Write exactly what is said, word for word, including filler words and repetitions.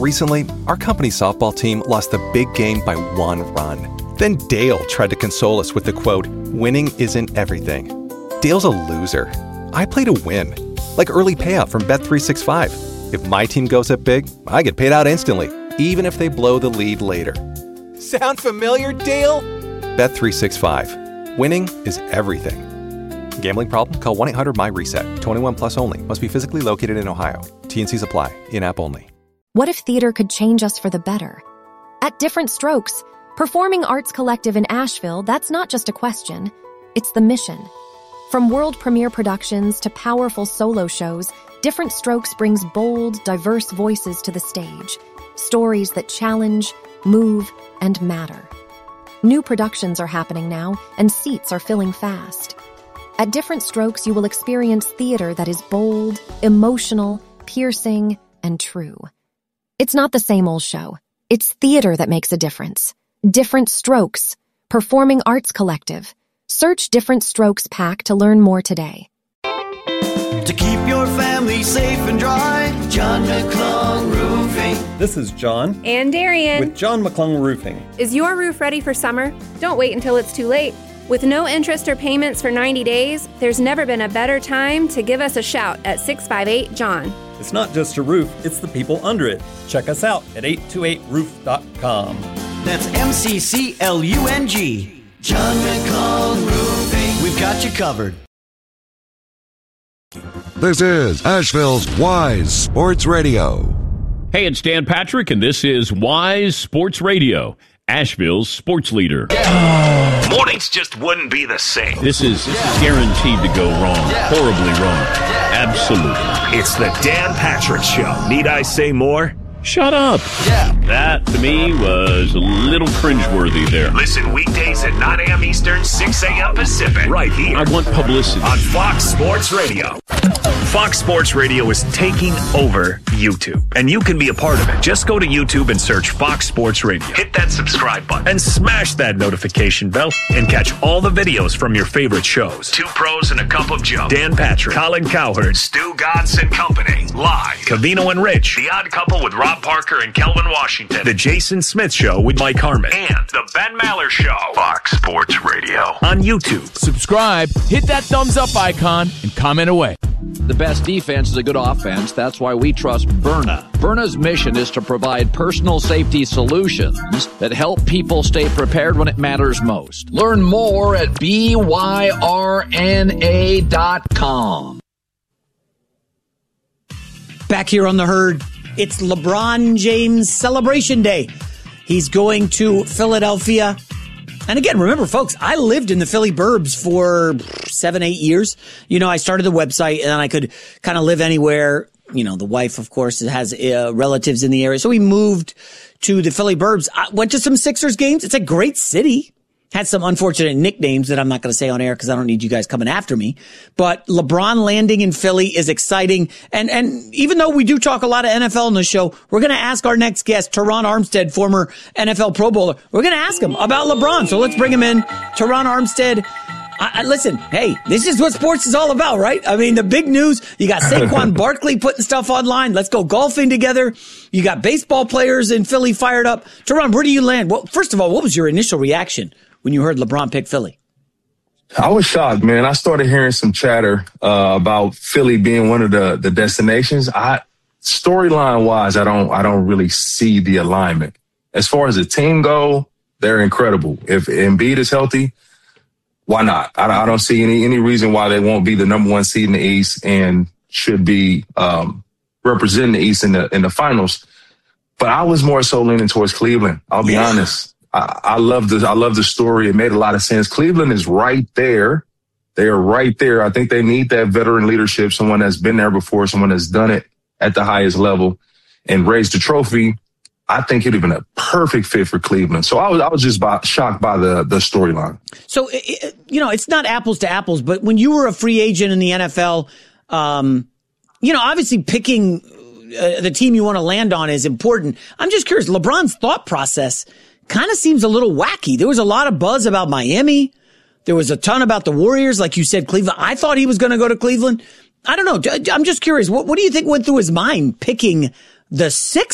Recently, our company softball team lost the big game by one run. Then Dale tried to console us with the quote, "Winning isn't everything." Dale's a loser. I play to win. Like early payout from Bet three sixty-five. If my team goes up big, I get paid out instantly, even if they blow the lead later. Sound familiar, Dale? Bet three sixty-five. Winning is everything. Gambling problem? Call one eight hundred M Y reset. twenty-one plus only. Must be physically located in Ohio. T N Cs apply. In-app only. What if theater could change us for the better? At Different Strokes, Performing Arts Collective in Asheville, that's not just a question, it's the mission. From world premiere productions to powerful solo shows, Different Strokes brings bold, diverse voices to the stage. Stories that challenge, move, and matter. New productions are happening now, and seats are filling fast. At Different Strokes, you will experience theater that is bold, emotional, piercing, and true. It's not the same old show. It's theater that makes a difference. Different Strokes, Performing Arts Collective. Search Different Strokes Pack to learn more today. To keep your family safe and dry, John McClung Roofing. This is John. And Darian. With John McClung Roofing. Is your roof ready for summer? Don't wait until it's too late. With no interest or payments for ninety days, there's never been a better time to give us a shout at six five eight, John. It's not just a roof, it's the people under it. Check us out at eight two eight roof dot com. That's M C C L U N G. John McClung Roofing. We've got you covered. This is Asheville's Wise Sports Radio. Hey, it's Dan Patrick, and this is Wise Sports Radio, Asheville's sports leader. Yeah. Mornings just wouldn't be the same. This is yeah. guaranteed to go wrong, yeah. horribly wrong. Yeah. Absolutely. It's the Dan Patrick Show. Need I say more? Shut up. Yeah. That, to me, was a little cringeworthy there. Listen weekdays at nine a.m. Eastern, six a.m. Pacific. Right here. I want publicity. On Fox Sports Radio. Fox Sports Radio is taking over YouTube, and you can be a part of it. Just go to YouTube and search Fox Sports Radio. Hit that subscribe button and smash that notification bell and catch all the videos from your favorite shows. Two Pros and a Cup of Joe. Dan Patrick, Colin Cowherd, Stu Godson and Company. Live. Covino and Rich. The Odd Couple with Rob Parker and Kelvin Washington. The Jason Smith Show with Mike Harmon. And The Ben Maller Show. Fox Sports Radio. On YouTube. Subscribe, hit that thumbs up icon, and comment away. The best defense is a good offense. That's why we trust Byrna. Byrna's mission is to provide personal safety solutions that help people stay prepared when it matters most. Learn more at B Y R N A dot com. Back here on the Herd, it's LeBron James Celebration Day. He's going to Philadelphia. And again, remember, folks, I lived in the Philly burbs for seven, eight years. You know, I started the website and then I could kind of live anywhere. You know, the wife, of course, has uh, relatives in the area. So we moved to the Philly burbs. I went to some Sixers games. It's a great city. Had some unfortunate nicknames that I'm not going to say on air because I don't need you guys coming after me. But LeBron landing in Philly is exciting. And and even though we do talk a lot of N F L on the show, we're going to ask our next guest, Teron Armstead, former N F L Pro Bowler. We're going to ask him about LeBron. So let's bring him in. Teron Armstead. I, I, listen, hey, this is what sports is all about, right? I mean, the big news, you got Saquon Barkley putting stuff online. Let's go golfing together. You got baseball players in Philly fired up. Teron, where do you land? Well, first of all, what was your initial reaction when you heard LeBron pick Philly? I was shocked, man. I started hearing some chatter uh, about Philly being one of the, the destinations. I storyline wise, I don't I don't really see the alignment. As far as the team go, they're incredible. If Embiid is healthy, why not? I, I don't see any any reason why they won't be the number one seed in the East and should be um, representing the East in the in the finals. But I was more so leaning towards Cleveland. I'll be yeah. honest. I, I love the I love the story. It made a lot of sense. Cleveland is right there. They are right there. I think they need that veteran leadership, someone that's been there before, someone that's done it at the highest level and raised the trophy. I think it'd have been a perfect fit for Cleveland. So I was I was just by, shocked by the the storyline. So it, you know, it's not apples to apples, but when you were a free agent in the N F L, um, you know, obviously picking uh, the team you want to land on is important. I'm just curious. LeBron's thought process kind of seems a little wacky. There was a lot of buzz about Miami. There was a ton about the Warriors. Like you said, Cleveland. I thought he was going to go to Cleveland. I don't know. I'm just curious. What, what do you think went through his mind picking the Sixers?